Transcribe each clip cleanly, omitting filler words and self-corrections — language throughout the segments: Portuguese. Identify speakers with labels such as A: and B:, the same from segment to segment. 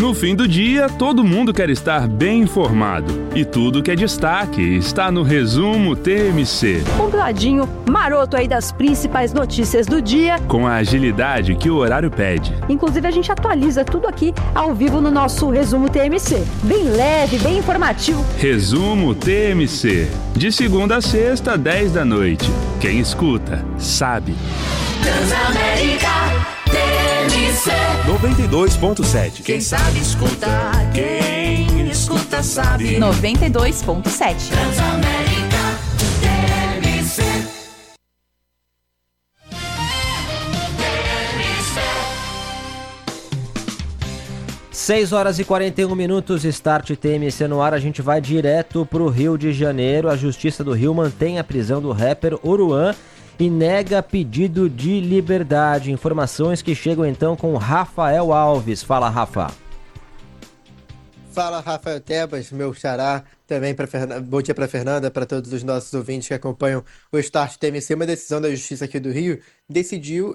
A: No fim do dia, todo mundo quer estar bem informado. E tudo que é destaque está no Resumo TMC.
B: Compladinho, maroto aí das principais notícias do dia.
A: Com a agilidade que o horário pede.
B: Inclusive, a gente atualiza tudo aqui ao vivo no nosso Resumo TMC. Bem leve, bem informativo.
A: Resumo TMC. De segunda a sexta, 10 da noite. Quem escuta, sabe.
C: Transamérica TMC
D: 92.7.
C: Quem sabe escuta, quem escuta sabe.
E: 92.7.
C: Transamérica TMC.
F: 6h41, Start TMC no ar. A gente vai direto pro Rio de Janeiro. A Justiça do Rio mantém a prisão do rapper Oruan e nega pedido de liberdade. Informações que chegam então com Rafael Alves. Fala, Rafa.
G: Fala, Rafael Tebas, meu xará. Também bom dia para Fernanda, para todos os nossos ouvintes que acompanham o Start TMC. Uma decisão da Justiça aqui do Rio decidiu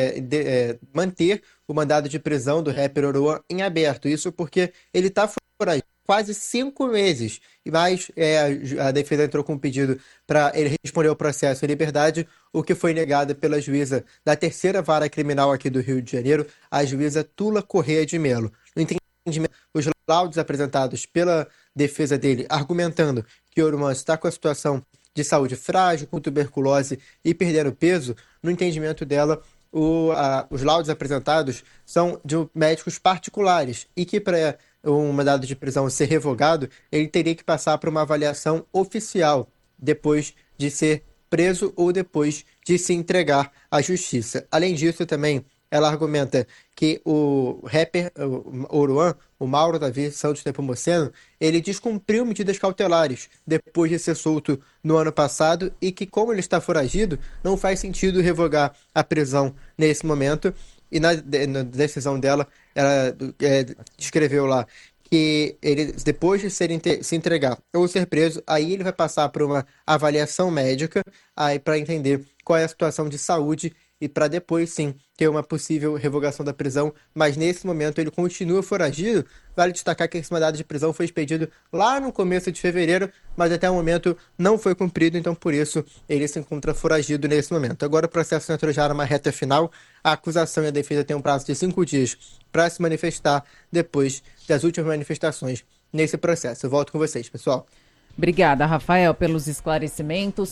G: manter o mandado de prisão do rapper Oruan em aberto. Isso porque ele está foragido quase 5 meses. Mas a defesa entrou com um pedido para ele responder ao processo em liberdade, o que foi negado pela juíza da terceira vara criminal aqui do Rio de Janeiro, a juíza Tula Corrêa de Melo. No entendimento, os laudos apresentados pela defesa dele, argumentando que Oruan está com a situação de saúde frágil, com tuberculose e perdendo peso, no entendimento dela, os laudos apresentados são de médicos particulares e que para um mandado de prisão ser revogado, ele teria que passar por uma avaliação oficial depois de ser preso ou depois de se entregar à justiça. Além disso, também, ela argumenta que o rapper Oruan, o Mauro Davi Santos Nepomuceno, ele descumpriu medidas cautelares depois de ser solto no ano passado e que, como ele está foragido, não faz sentido revogar a prisão nesse momento. E na decisão dela, ela escreveu lá que ele, depois de se entregar ou ser preso, aí ele vai passar por uma avaliação médica para entender qual é a situação de saúde e para depois, sim, ter uma possível revogação da prisão. Mas nesse momento ele continua foragido. Vale destacar que esse mandado de prisão foi expedido lá no começo de fevereiro, mas até o momento não foi cumprido, então por isso ele se encontra foragido nesse momento. Agora o processo entrou já numa reta final. A acusação e a defesa têm um prazo de 5 dias para se manifestar depois das últimas manifestações nesse processo. Eu volto com vocês, pessoal.
E: Obrigada, Rafael, pelos esclarecimentos.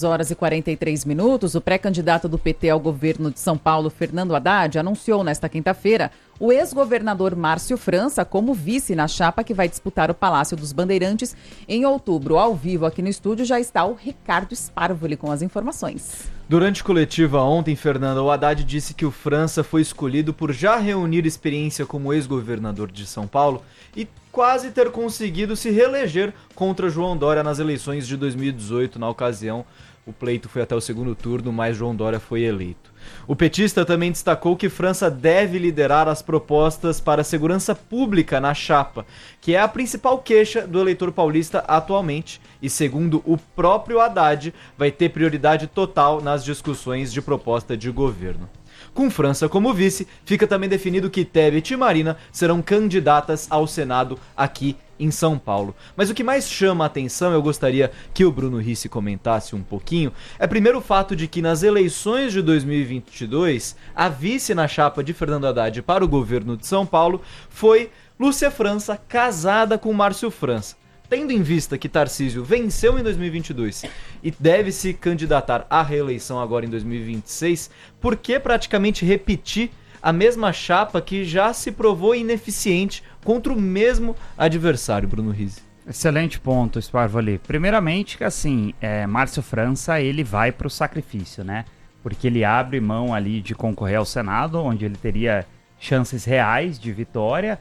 E: 6h43. O pré-candidato do PT ao governo de São Paulo, Fernando Haddad, anunciou nesta quinta-feira o ex-governador Márcio França como vice na chapa que vai disputar o Palácio dos Bandeirantes em outubro. Ao vivo aqui no estúdio já está o Ricardo Sparvoli com as informações.
H: Durante coletiva ontem, Fernanda, o Haddad disse que o França foi escolhido por já reunir experiência como ex-governador de São Paulo e quase ter conseguido se reeleger contra João Dória nas eleições de 2018. Na ocasião, o pleito foi até o segundo turno, mas João Dória foi eleito. O petista também destacou que França deve liderar as propostas para a segurança pública na chapa, que é a principal queixa do eleitor paulista atualmente e, segundo o próprio Haddad, vai ter prioridade total nas discussões de proposta de governo. Com França como vice, fica também definido que Tebet e Marina serão candidatas ao Senado aqui em São Paulo. Mas o que mais chama a atenção, eu gostaria que o Bruno Ricci comentasse um pouquinho, é primeiro o fato de que nas eleições de 2022, a vice na chapa de Fernando Haddad para o governo de São Paulo foi Lúcia França, casada com Márcio França. Tendo em vista que Tarcísio venceu em 2022 e deve se candidatar à reeleição agora em 2026, por que praticamente repetir a mesma chapa que já se provou ineficiente contra o mesmo adversário, Bruno Ricci?
I: Excelente ponto, Sparvoli. Primeiramente que assim, Márcio França, ele vai para o sacrifício, né? Porque ele abre mão ali de concorrer ao Senado, onde ele teria chances reais de vitória,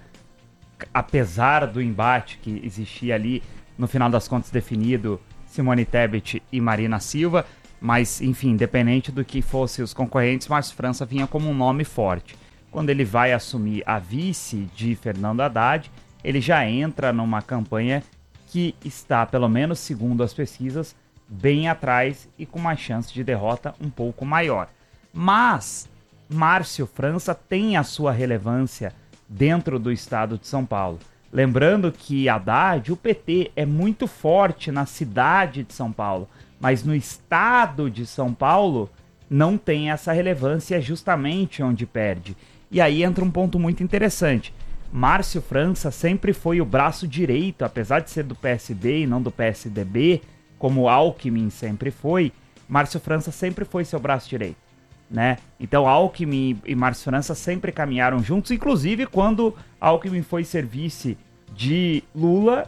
I: apesar do embate que existia ali, no final das contas definido, Simone Tebet e Marina Silva, mas enfim, independente do que fossem os concorrentes, Márcio França vinha como um nome forte. Quando ele vai assumir a vice de Fernando Haddad, ele já entra numa campanha que está, pelo menos segundo as pesquisas, bem atrás e com uma chance de derrota um pouco maior. Mas Márcio França tem a sua relevância dentro do estado de São Paulo. Lembrando que Haddad, o PT, é muito forte na cidade de São Paulo, mas no estado de São Paulo não tem essa relevância, justamente onde perde. E aí entra um ponto muito interessante. Márcio França sempre foi o braço direito, apesar de ser do PSB e não do PSDB, como Alckmin sempre foi, Márcio França sempre foi seu braço direito, né? Então Alckmin e Márcio França sempre caminharam juntos, inclusive quando Alckmin foi ser vice de Lula,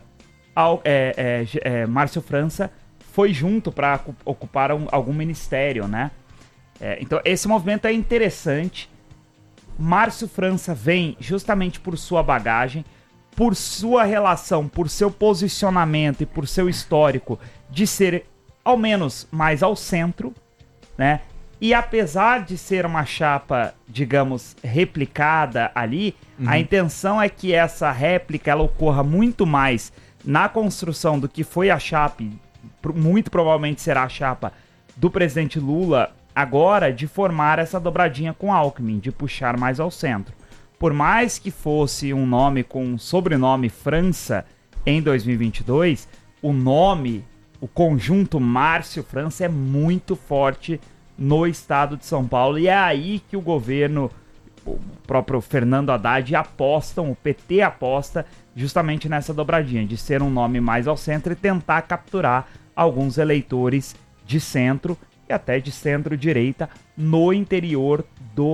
I: Márcio França foi junto para ocupar algum ministério, né? Então esse movimento é interessante. Márcio França vem justamente por sua bagagem, por sua relação, por seu posicionamento e por seu histórico de ser, ao menos, mais ao centro, né? E apesar de ser uma chapa, digamos, replicada ali, a intenção é que essa réplica ela ocorra muito mais na construção do que foi a chapa, muito provavelmente será a chapa do presidente Lula agora, de formar essa dobradinha com Alckmin, de puxar mais ao centro. Por mais que fosse um nome com sobrenome França em 2022, o nome, o conjunto Márcio França é muito forte no estado de São Paulo, e é aí que o governo, o próprio Fernando Haddad apostam, o PT aposta justamente nessa dobradinha, de ser um nome mais ao centro e tentar capturar alguns eleitores de centro e até de centro-direita no interior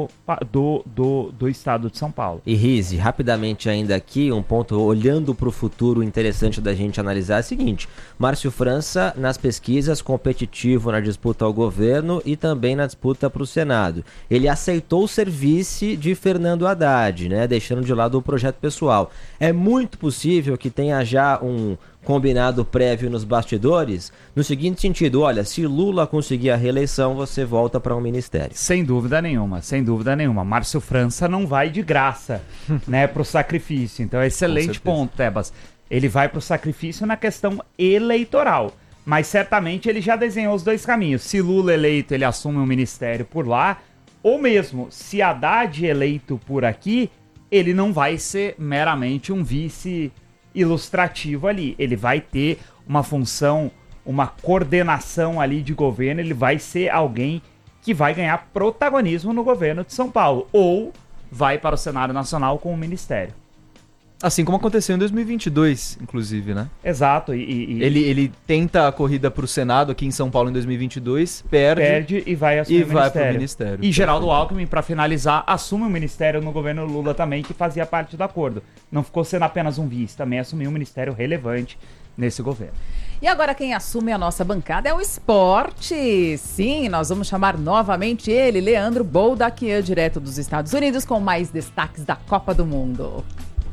I: do estado de São Paulo.
F: E Rizzi, rapidamente ainda aqui, um ponto olhando para o futuro interessante da gente analisar é o seguinte: Márcio França nas pesquisas, competitivo na disputa ao governo e também na disputa para o Senado. Ele aceitou ser vice de Fernando Haddad, né, deixando de lado o projeto pessoal. É muito possível que tenha já um combinado prévio nos bastidores, no seguinte sentido: olha, se Lula conseguir a reeleição, você volta para um ministério.
I: Sem dúvida nenhuma, sem dúvida nenhuma. Márcio França não vai de graça, né, pro sacrifício. Então, excelente ponto, Tebas. Ele vai pro sacrifício na questão eleitoral, mas certamente ele já desenhou os dois caminhos. Se Lula eleito, ele assume um ministério por lá, ou mesmo, se Haddad eleito por aqui, ele não vai ser meramente um vice ilustrativo ali. Ele vai ter uma função, uma coordenação ali de governo, ele vai ser alguém que vai ganhar protagonismo no governo de São Paulo, ou vai para o cenário nacional com o ministério.
H: Assim como aconteceu em 2022, inclusive, né?
I: Exato.
H: Ele tenta a corrida para o Senado aqui em São Paulo em 2022, perde
I: e vai assumir o ministério.
H: Vai pro ministério.
I: E Geraldo Alckmin, para finalizar, assume o ministério no governo Lula também, que fazia parte do acordo. Não ficou sendo apenas um vice, também assumiu um ministério relevante nesse governo.
E: E agora quem assume a nossa bancada é o esporte. Sim, nós vamos chamar novamente ele, Leandro Boldaquian, direto dos Estados Unidos, com mais destaques da Copa do Mundo.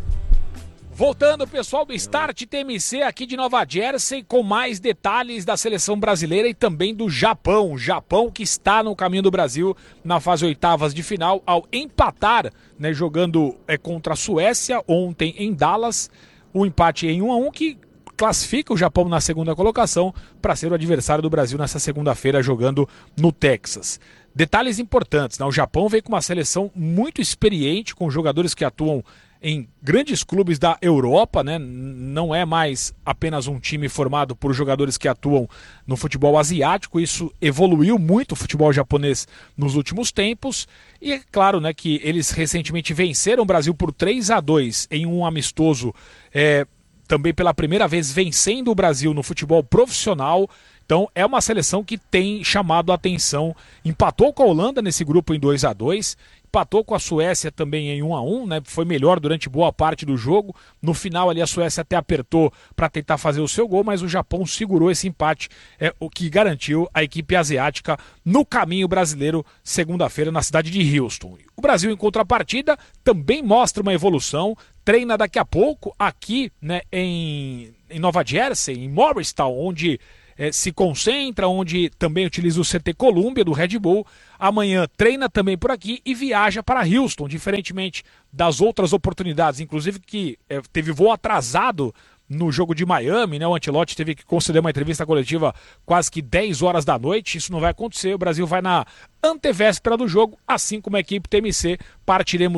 J: Voltando, pessoal do Start TMC aqui de Nova Jersey, com mais detalhes da seleção brasileira e também do Japão. O Japão que está no caminho do Brasil na fase oitavas de final ao empatar, né, jogando contra a Suécia ontem em Dallas. O empate em 1-1 que classifica o Japão na segunda colocação para ser o adversário do Brasil nessa segunda-feira jogando no Texas. Detalhes importantes, né? O Japão vem com uma seleção muito experiente, com jogadores que atuam em grandes clubes da Europa, né? Não é mais apenas um time formado por jogadores que atuam no futebol asiático. Isso evoluiu muito o futebol japonês nos últimos tempos. E é claro, né, que eles recentemente venceram o Brasil por 3-2 em um amistoso, também pela primeira vez vencendo o Brasil no futebol profissional. Então é uma seleção que tem chamado a atenção. Empatou com a Holanda nesse grupo em 2-2, empatou com a Suécia também em 1-1, né? Foi melhor durante boa parte do jogo. No final ali a Suécia até apertou para tentar fazer o seu gol, mas o Japão segurou esse empate, o que garantiu a equipe asiática no caminho brasileiro segunda-feira na cidade de Houston. O Brasil, em contrapartida, também mostra uma evolução, treina daqui a pouco aqui, né, em Nova Jersey, em Morristown, onde se concentra, onde também utiliza o CT Columbia do Red Bull. Amanhã treina também por aqui e viaja para Houston, diferentemente das outras oportunidades, inclusive que teve voo atrasado no jogo de Miami, né? O Ancelotti teve que conceder uma entrevista coletiva quase que 10 horas da noite. Isso não vai acontecer, o Brasil vai na antevéspera do jogo, assim como a equipe TMC, partiremos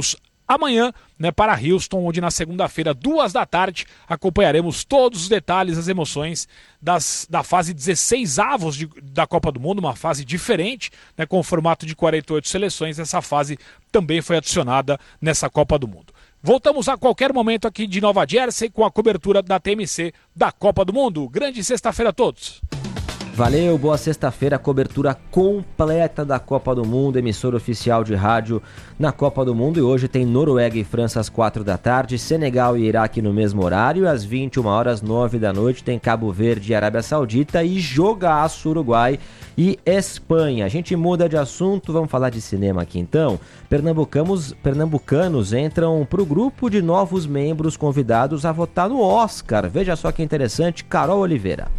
J: amanhã, né, para Houston, onde na segunda-feira, 14h, acompanharemos todos os detalhes, as emoções da fase 16avos da Copa do Mundo, uma fase diferente, né, com o formato de 48 seleções. Essa fase também foi adicionada nessa Copa do Mundo. Voltamos a qualquer momento aqui de Nova Jersey com a cobertura da TMC da Copa do Mundo. Grande sexta-feira a todos!
F: Valeu, boa sexta-feira, cobertura completa da Copa do Mundo, emissora oficial de rádio na Copa do Mundo. E hoje tem Noruega e França às 4h, Senegal e Iraque no mesmo horário. Às 21h, 9h, tem Cabo Verde e Arábia Saudita e jogaço Uruguai e Espanha. A gente muda de assunto, vamos falar de cinema aqui então. Pernambucanos entram para o grupo de novos membros convidados a votar no Oscar. Veja só que interessante, Carol Oliveira.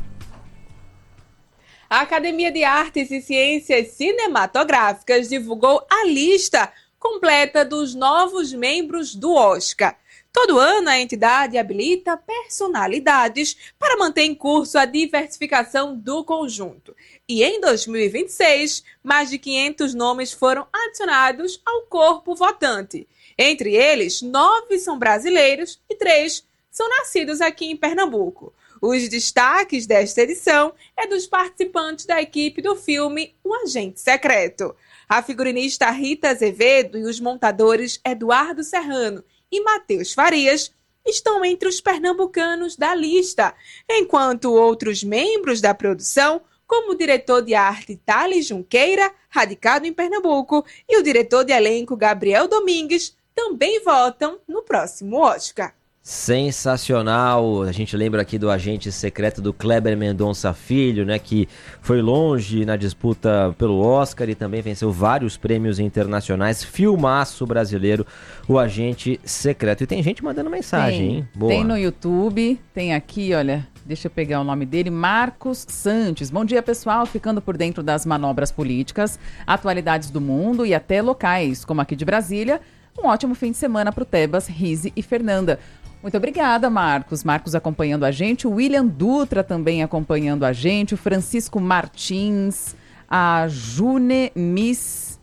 K: A Academia de Artes e Ciências Cinematográficas divulgou a lista completa dos novos membros do Oscar. Todo ano, a entidade habilita personalidades para manter em curso a diversificação do conjunto. E em 2026, mais de 500 nomes foram adicionados ao corpo votante. Entre eles, 9 são brasileiros e 3 são nascidos aqui em Pernambuco. Os destaques desta edição é dos participantes da equipe do filme O Agente Secreto. A figurinista Rita Azevedo e os montadores Eduardo Serrano e Matheus Farias estão entre os pernambucanos da lista, enquanto outros membros da produção, como o diretor de arte Thales Junqueira, radicado em Pernambuco, e o diretor de elenco Gabriel Domingues, também votam no próximo Oscar.
F: Sensacional, a gente lembra aqui do Agente Secreto do Kleber Mendonça Filho, né, que foi longe na disputa pelo Oscar e também venceu vários prêmios internacionais. Filmaço brasileiro, o Agente Secreto. E tem gente mandando mensagem, hein? Boa.
E: Tem no YouTube, tem aqui, olha, deixa eu pegar o nome dele, Marcos Santos. Bom dia, pessoal, ficando por dentro das manobras políticas, atualidades do mundo e até locais, como aqui de Brasília. Um ótimo fim de semana para o Tebas, Rise e Fernanda. Muito obrigada, Marcos. Marcos acompanhando a gente, o William Dutra também acompanhando a gente, o Francisco Martins, a June Miss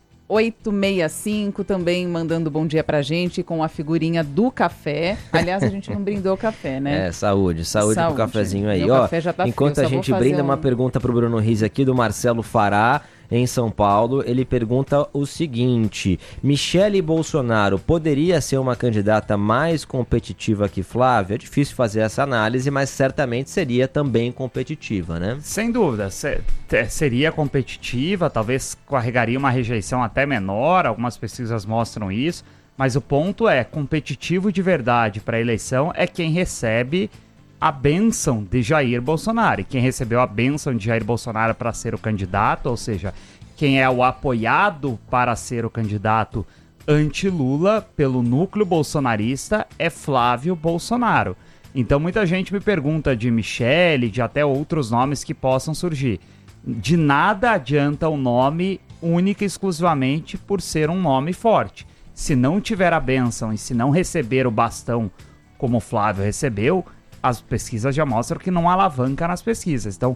E: 865 também mandando bom dia pra gente com a figurinha do café. Aliás, a gente não brindou o café, né?
F: Saúde pro cafezinho aí.
E: Meu café já tá
F: enquanto
E: frio,
F: a gente brinda, uma pergunta pro Bruno Riz aqui do Marcelo Fará, em São Paulo. Ele pergunta o seguinte: Michele Bolsonaro poderia ser uma candidata mais competitiva que Flávia? É difícil fazer essa análise, mas certamente seria também competitiva, né?
I: Sem dúvida, seria competitiva, talvez carregaria uma rejeição até menor, algumas pesquisas mostram isso, mas o ponto é, competitivo de verdade para a eleição é quem recebe a bênção de Jair Bolsonaro. E quem recebeu a bênção de Jair Bolsonaro para ser o candidato, ou seja, quem é o apoiado para ser o candidato anti-Lula pelo núcleo bolsonarista é Flávio Bolsonaro. Então muita gente me pergunta de Michele, de até outros nomes que possam surgir. De nada adianta o nome única e exclusivamente por ser um nome forte. Se não tiver a bênção e se não receber o bastão como Flávio recebeu, as pesquisas já mostram que não alavanca nas pesquisas. Então,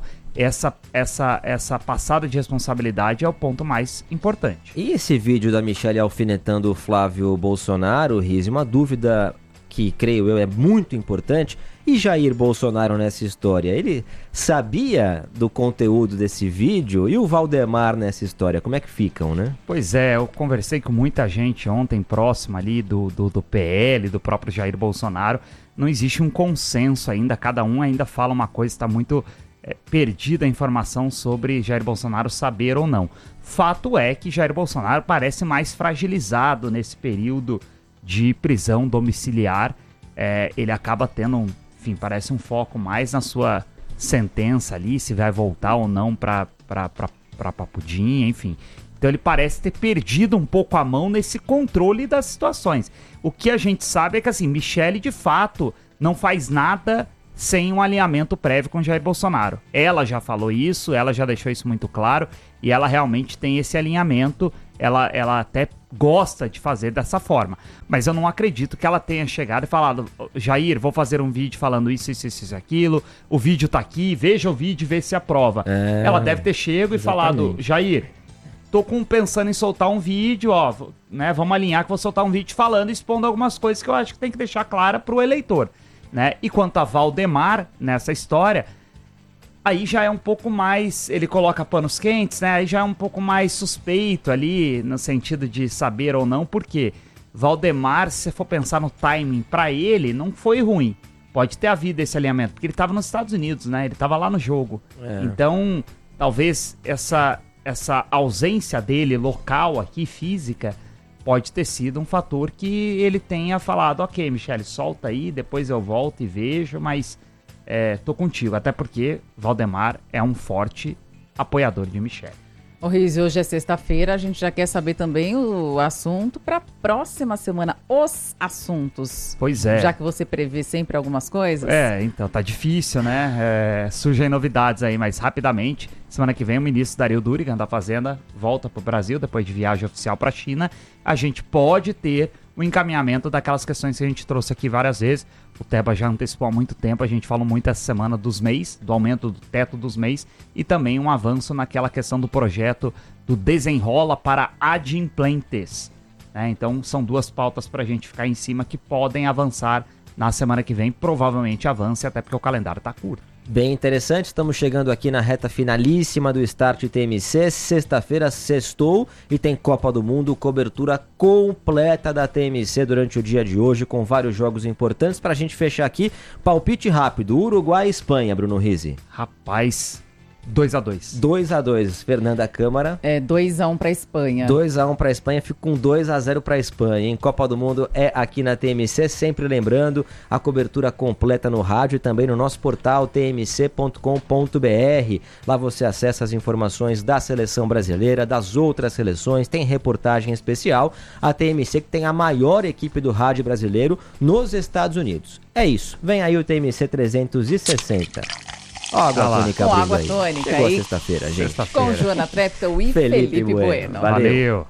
I: essa passada de responsabilidade é o ponto mais importante.
F: E esse vídeo da Michele alfinetando o Flávio Bolsonaro, Riz, uma dúvida que, creio eu, é muito importante. E Jair Bolsonaro nessa história? Ele sabia do conteúdo desse vídeo? E o Valdemar nessa história? Como é que ficam, né?
I: Pois é, eu conversei com muita gente ontem próxima ali do PL, do próprio Jair Bolsonaro. Não existe um consenso ainda, cada um ainda fala uma coisa, está muito perdida a informação sobre Jair Bolsonaro saber ou não. Fato é que Jair Bolsonaro parece mais fragilizado nesse período de prisão domiciliar. Ele acaba tendo, enfim, parece um foco mais na sua sentença ali, se vai voltar ou não para Papudinha, enfim. Então ele parece ter perdido um pouco a mão nesse controle das situações. O que a gente sabe é que, assim, Michele, de fato, não faz nada sem um alinhamento prévio com Jair Bolsonaro. Ela já falou isso, ela já deixou isso muito claro, e ela realmente tem esse alinhamento, ela até gosta de fazer dessa forma. Mas eu não acredito que ela tenha chegado e falado: Jair, vou fazer um vídeo falando isso, aquilo, o vídeo tá aqui, veja o vídeo e vê se aprova. Ela deve ter chegado e falado: Jair, tô pensando em soltar um vídeo, ó, né? Vamos alinhar que vou soltar um vídeo falando e expondo algumas coisas que eu acho que tem que deixar clara pro eleitor, né? E quanto a Valdemar, nessa história, aí já é um pouco mais, ele coloca panos quentes, né? Aí já é um pouco mais suspeito ali, no sentido de saber ou não, porque Valdemar, se você for pensar no timing pra ele, não foi ruim. Pode ter havido esse alinhamento, porque ele tava nos Estados Unidos, né? Ele tava lá no jogo. Então, talvez essa ausência dele local aqui, física, pode ter sido um fator que ele tenha falado, ok, Michele, solta aí, depois eu volto e vejo, mas tô contigo, até porque Valdemar é um forte apoiador de Michele.
E: Ô Riz, hoje é sexta-feira, a gente já quer saber também o assunto para a próxima semana, os assuntos.
I: Pois é.
E: Já que você prevê sempre algumas coisas.
I: Então tá difícil, né? Surgem novidades aí, mas rapidamente, semana que vem o ministro Dario Durigan da Fazenda volta pro Brasil, depois de viagem oficial pra China. A gente pode ter o encaminhamento daquelas questões que a gente trouxe aqui várias vezes. O Teba já antecipou há muito tempo, a gente falou muito essa semana dos MEIs, do aumento do teto dos MEIs e também um avanço naquela questão do projeto do Desenrola para Adimplentes. Então são duas pautas para a gente ficar em cima que podem avançar na semana que vem, provavelmente avance, até porque o calendário está curto.
F: Bem interessante, estamos chegando aqui na reta finalíssima do Start TMC, sexta-feira sextou e tem Copa do Mundo, cobertura completa da TMC durante o dia de hoje, com vários jogos importantes. Pra gente fechar aqui, palpite rápido, Uruguai e Espanha, Bruno Rizzi.
I: Rapaz, 2-2.
F: 2-2, Fernanda Câmara.
E: 2-1 pra Espanha.
F: 2-1 pra Espanha, fico com 2-0 pra Espanha, hein? Copa do Mundo é aqui na TMC, sempre lembrando, a cobertura completa no rádio e também no nosso portal tmc.com.br. Lá você acessa as informações da seleção brasileira, das outras seleções, tem reportagem especial. A TMC que tem a maior equipe do rádio brasileiro nos Estados Unidos. É isso, vem aí o TMC 360. Água tônica
E: com água tônica.
F: Chegou aí. Sexta-feira, gente.
E: Sexta-feira. Com Joana Treptow e Felipe Bueno.
I: Valeu.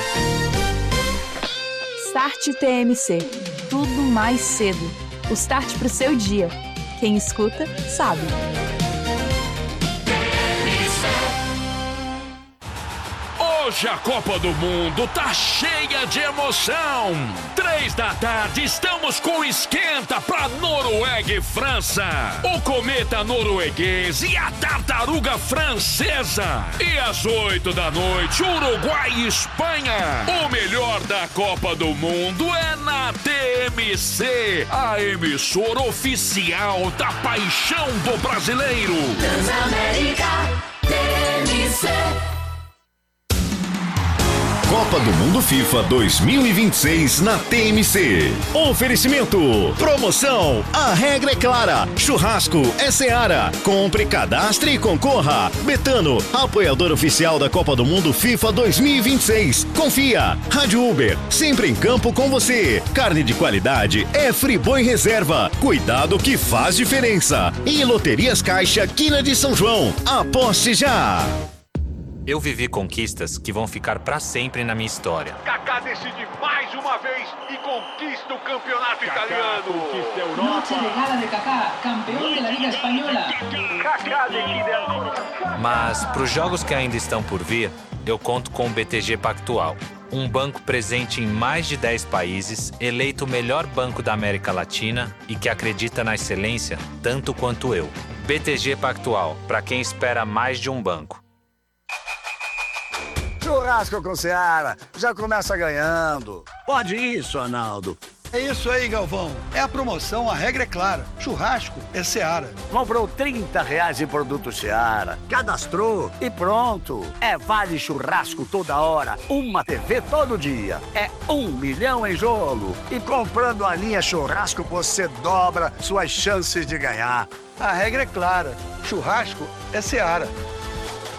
L: Start TMC. Tudo mais cedo. O start pro seu dia. Quem escuta, sabe.
M: Hoje a Copa do Mundo tá cheia de emoção. 3 da tarde estamos com esquenta pra Noruega e França. O cometa norueguês e a tartaruga francesa. E às 8 da noite, Uruguai e Espanha. O melhor da Copa do Mundo é na TMC, a emissora oficial da paixão do brasileiro.
C: Transamérica TMC.
N: Copa do Mundo FIFA 2026 na TMC. Oferecimento. Promoção. A regra é clara. Churrasco é Seara. Compre, cadastre e concorra. Betano, apoiador oficial da Copa do Mundo FIFA 2026. Confia. Rádio Uber, sempre em campo com você. Carne de qualidade é Friboi Reserva. Cuidado que faz diferença. E Loterias Caixa Quina de São João. Aposte já.
O: Eu vivi conquistas que vão ficar pra sempre na minha história.
P: Kaká decide mais uma vez e conquista o campeonato italiano. Conquista a Europa.
Q: Noche de gala de Kaká, campeão da Liga Espanhola.
P: Kaká decide.
O: Mas pros jogos que ainda estão por vir, eu conto com o BTG Pactual. Um banco presente em mais de 10 países, eleito o melhor banco da América Latina e que acredita na excelência tanto quanto eu. BTG Pactual, para quem espera mais de um banco.
R: Churrasco com Seara, já começa ganhando.
S: Pode isso, Arnaldo.
T: É isso aí, Galvão. É a promoção, a regra é clara. Churrasco é Seara.
S: Comprou R$30 em produto Seara, cadastrou e pronto. É vale churrasco toda hora, uma TV todo dia. É 1 milhão em jogo. E comprando a linha churrasco, você dobra suas chances de ganhar.
T: A regra é clara. Churrasco é Seara.